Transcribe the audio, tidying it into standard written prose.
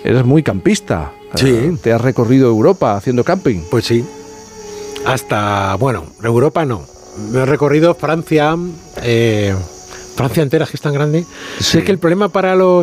Eres muy campista. Sí. ¿Te has recorrido Europa haciendo camping? Pues sí. Hasta, bueno, Europa no. Me he recorrido Francia, Francia entera, que es tan grande. Sí. Sé que el problema para los